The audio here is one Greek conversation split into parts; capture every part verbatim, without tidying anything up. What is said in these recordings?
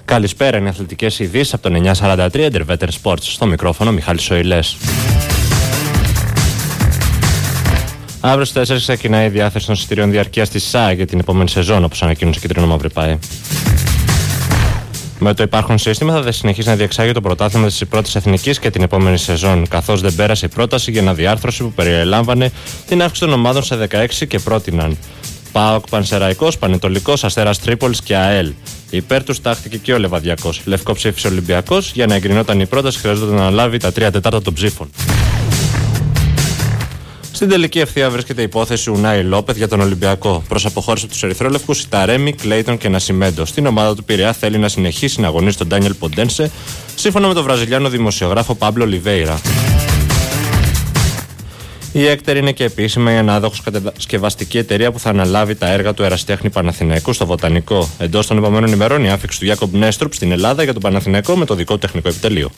Καλησπέρα, είναι αθλητικές ειδήσεις από τον εννιακόσια σαράντα τρία Interveter Sports. Στο μικρόφωνο Μιχάλης Σοηλές. Αύριο στις τέσσερις ξεκινάει η διάθεση των εισιτηρίων διαρκείας της ΣΑΕ για την επόμενη σεζόν, όπως ανακοίνωσε η κίτρινο-μαύρη ΠΑΕ. Με το υπάρχον σύστημα θα συνεχίσει να διεξάγει το πρωτάθλημα της πρώτης εθνικής και την επόμενη σεζόν, καθώς δεν πέρασε η πρόταση για αναδιάρθρωση που περιελάμβανε την αύξηση των ομάδων σε δεκαέξι και πρότειναν ΠΑΟΚ, Πανσεραϊκός, Πανετολικός, Αστέρας Τρίπολης και ΑΕΛ. Υπέρ τους τάχθηκε και ο Λεβαδιακός. Λευκό ψήφισε Ολυμπιακός. Για να εγκρινόταν η πρόταση, χρειαζόταν να αναλάβει τα τρία τέταρτα των ψήφων. Στην τελική ευθεία βρίσκεται η υπόθεση Ουνάι Λόπεθ για τον Ολυμπιακό. Προς αποχώρηση από τους Ερυθρόλευκους, η Ταρέμι, Κλέιτον και Νασιμέντο. Στην ομάδα του Πειραιά θέλει να συνεχίσει να αγωνίσει τον Ντάνιελ Ποντένσε, σύμφωνα με τον Βραζιλιάνο δημοσιογράφο Πάμπλο Ολιβέιρα. Η Έκτερ είναι και επίσημα η ανάδοχος κατασκευαστική εταιρεία που θα αναλάβει τα έργα του Εραστέχνη Παναθηναϊκού στο Βοτανικό. Εντός των επόμενων ημερών, η άφιξη του Γιάκομπ Νέστρουπ στην Ελλάδα για τον Παναθηναϊκό με το δικό του τεχνικό επιτελείο.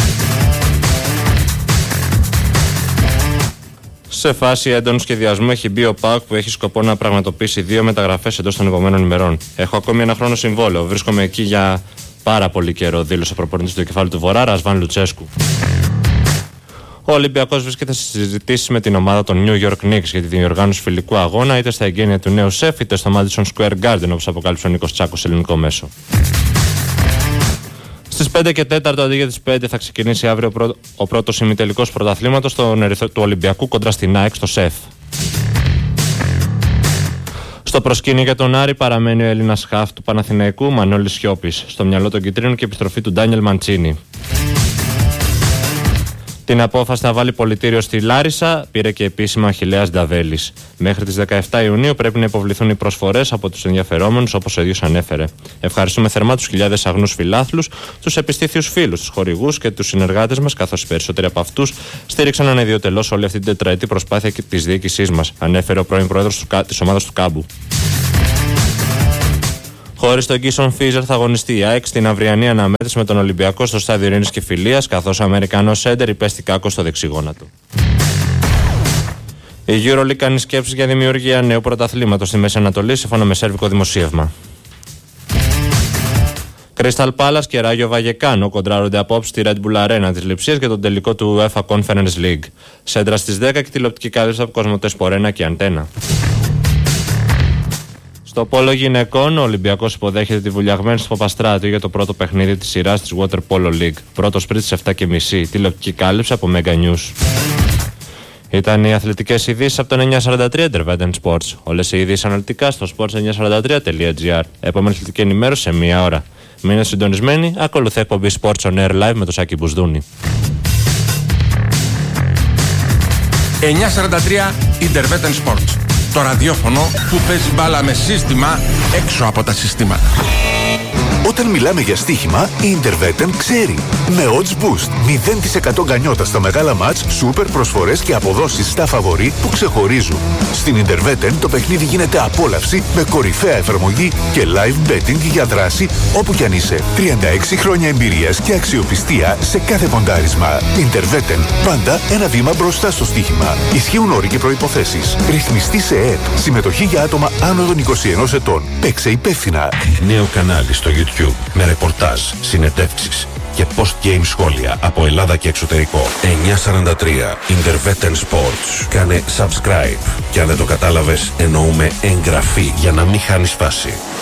Σε φάση έντονου σχεδιασμού έχει μπει ο ΠΑΟΚ που έχει σκοπό να πραγματοποιήσει δύο μεταγραφές εντός των επόμενων ημερών. Έχω ακόμη ένα χρόνο συμβόλαιο. Βρίσκομαι εκεί για πάρα πολύ καιρό, δήλωσε ο προπονητής του κεφάλου του Βορρά, Ρασβάν Λουτσέσκου. Ο Ολυμπιακός βρίσκεται στις συζητήσεις με την ομάδα των New York Knicks για τη διοργάνωση φιλικού αγώνα, είτε στα εγγένεια του νέου σεφ, είτε στο Madison Square Garden, όπως αποκάλυψε ο Νίκος Τσάκος, ελληνικό μέσο. Στις πέντε και τέσσερα αντί για τις πέντε θα ξεκινήσει αύριο ο, ο πρώτος ημιτελικός πρωταθλήματος του Ολυμπιακού κοντρα στην ΑΕΚ στο ΣΕΦ. Στο προσκήνιο για τον Άρη παραμένει ο Έλληνας χαφ του Παναθηναϊκού Μανώλης Σιώπης. Στο μυαλό των κυτρίνων και επιστροφή του Ντάνιελ Μαντσίνη. Την απόφαση να βάλει πολιτήριο στη Λάρισα πήρε και επίσημα ο Αχιλλέας Νταβέλης. Μέχρι τις δεκαεφτά Ιουνίου πρέπει να υποβληθούν οι προσφορές από τους ενδιαφερόμενους, όπως ο ίδιος ανέφερε. Ευχαριστούμε θερμά τους χιλιάδες αγνούς φιλάθλους, τους επιστήθιους φίλους, τους χορηγούς και τους συνεργάτες μας, καθώς οι περισσότεροι από αυτούς στήριξαν ανιδιοτελώς όλη αυτή την τετραετή προσπάθεια της διοίκησής μας, ανέφερε ο πρώην πρόεδρος της ομάδας του Κάμπου. Χωρίς τον Κίσον Φίζερ θα αγωνιστεί η ΑΕΚ στην αυριανή αναμέτρηση με τον Ολυμπιακό στο στάδιο Ειρήνης και Φιλίας, καθώς ο Αμερικανός σέντερ υπέστη κάκο στο δεξιγόνατο. Η EuroLeague κάνει σκέψεις για δημιουργία νέου πρωταθλήματος στη Μέση Ανατολή, σύμφωνα με σέρβικο δημοσίευμα. Crystal Palace και Ράγιο Βαγεκάνο κοντράρονται απόψε στη Red Bull Arena της Λειψίας για τον τελικό του UEFA Conference League. Σέντρα στις δέκα και τηλεοπτική κάλυψη από Κοσμοτέ Σπορένα και Αντένα. Στο πόλο γυναικών, ο Ολυμπιακός υποδέχεται τη βουλιαγμένη στο Παπαστράτιο για το πρώτο παιχνίδι της σειράς της Water Polo League. Πρώτος πριν στις επτά και μισή, τηλεοπτική κάλυψη από Mega News. Ήταν οι αθλητικές ειδήσεις από τον εννιακόσια σαράντα τρία Interveter Sports. Όλες οι ειδήσεις αναλυτικά στο sports εννιακόσια σαράντα τρία τελεία gr. Επόμενη αθλητική ενημέρωση σε μία ώρα. Μείνετε συντονισμένοι, ακολουθεί εκπομπή Sports on Air Live με τον Σάκη Μπουσδούνη. εννιακόσια σαράντα τρία Interveter Sports. Το ραδιόφωνο που παίζει μπάλα με σύστημα έξω από τα συστήματα. Όταν μιλάμε για στοίχημα, η Interveter ξέρει. Με Odds Boost, μηδέν τοις εκατό γκανιότα στα μεγάλα μάτς, σούπερ προσφορές και αποδόσεις στα φαβορί που ξεχωρίζουν. Στην Interveter το παιχνίδι γίνεται απόλαυση με κορυφαία εφαρμογή και live betting για δράση όπου κι αν είσαι. τριάντα έξι χρόνια εμπειρίας και αξιοπιστία σε κάθε ποντάρισμα. Interveter, πάντα ένα βήμα μπροστά στο στοίχημα. Ισχύουν όροι και προϋποθέσεις. Ρυθμιστή σε ΕΕΠ. Συμμετοχή για άτομα άνω των είκοσι ενός ετών. Παίξε υπεύθυνα. Νέο κανάλι στο YouTube με ρεπορτάζ, συνεντεύξεις και post-game σχόλια από Ελλάδα και εξωτερικό. εννιακόσια σαράντα τρία Interveter Sports. Κάνε subscribe και αν δεν το κατάλαβες εννοούμε εγγραφή για να μην χάνεις φάση.